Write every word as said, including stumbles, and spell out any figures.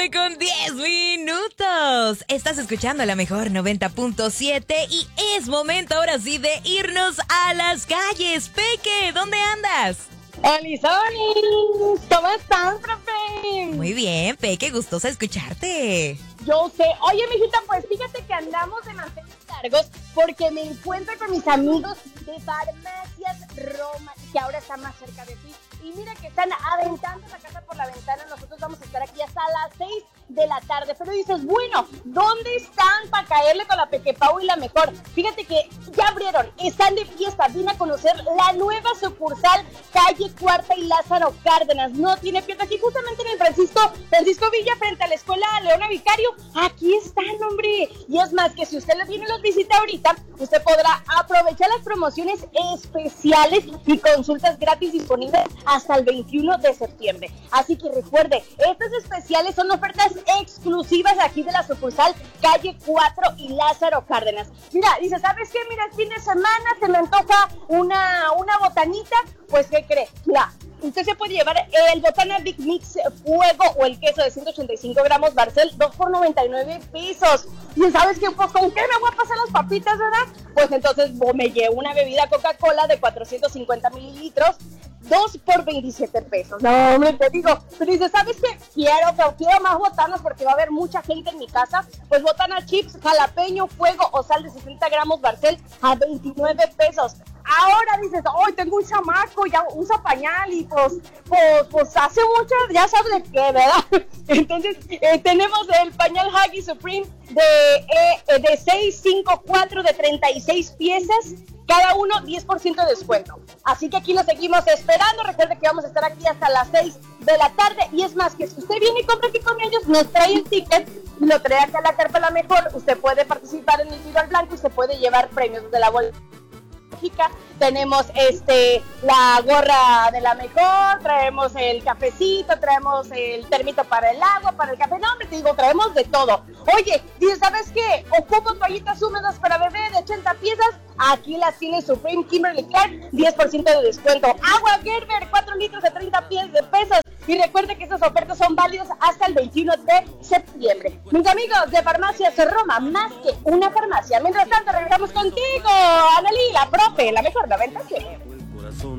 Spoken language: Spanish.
Con diez minutos. Estás escuchando la mejor noventa punto siete y es momento ahora sí de irnos a las calles. Peque, ¿dónde andas? ¡Oli, Oli! ¿Cómo estás, profe? Muy bien, Peque, gustosa escucharte. Yo sé. Oye, mijita, pues fíjate que andamos de manteles largos porque me encuentro con mis amigos de Farmacias Roma, que ahora está más cerca de ti. Y mira que están aventando la casa por la ventana. Nosotros vamos a estar aquí hasta las seis de la tarde. Pero dices, bueno, ¿dónde están para caerle con la Peque Pau y la mejor? Fíjate que ya abrieron, están de fiesta. Vine a conocer la nueva sucursal Calle Cuarta y Lázaro Cárdenas. No tiene pierde, aquí justamente en el Francisco, Francisco Villa, frente a la escuela Leona Vicario. Aquí están, hombre. Y es más que si usted le viene y los visita ahorita, usted podrá aprovechar las promociones especiales y consultas gratis disponibles hasta el veintiuno de septiembre. Así que recuerde, estas especiales son ofertas exclusivas aquí de la sucursal Calle cuatro y Lázaro Cárdenas. Mira, dice, ¿sabes qué? Mira, el fin de semana se me antoja una, una botanita. Pues, ¿qué cree? Mira, usted se puede llevar el Botana Big Mix Fuego o el queso de ciento ochenta y cinco gramos Barcel, dos por noventa y nueve pesos. Y ¿sabes qué? Pues, ¿con qué me voy a pasar las papitas, verdad? Pues entonces me llevo una bebida Coca-Cola de cuatrocientos cincuenta mililitros, dos por veintisiete pesos. No, hombre, te digo, pero dices, ¿sabes qué? Quiero, pero quiero más botanas porque va a haber mucha gente en mi casa. Pues botana chips, jalapeño, fuego o sal de sesenta gramos Barcel a veintinueve pesos. Ahora dices, hoy oh, tengo un chamaco, ya usa pañal y pues, pues, pues hace mucho, ya sabes de qué, ¿verdad? Entonces, eh, tenemos el pañal Huggy Supreme de, eh, de seis, cinco, cuatro, de treinta y seis piezas. Cada uno diez por ciento de descuento. Así que aquí nos seguimos esperando. Recuerde que vamos a estar aquí hasta las seis de la tarde. Y es más, que si usted viene y compra aquí con ellos, nos trae el ticket y lo trae acá a la carpa la mejor. Usted puede participar en el tiro al blanco y se puede llevar premios de la bolsa. Tenemos este la gorra de la mejor, traemos el cafecito, traemos el termito para el agua, para el café. No, hombre, te digo, traemos de todo. Oye, dices, ¿sabes qué? Ocupo toallitas húmedas para bebé de ochenta piezas. Aquí las tiene Supreme Kimberly Clark, diez por ciento de descuento. Agua Gerber, cuatro litros de treinta pies de pesos. Y recuerde que estas ofertas son válidas hasta el veintiuno de septiembre. Mis amigos de Farmacias Roma, más que una farmacia. Mientras tanto, regresamos contigo, Analí, la profe, la mejor noventa.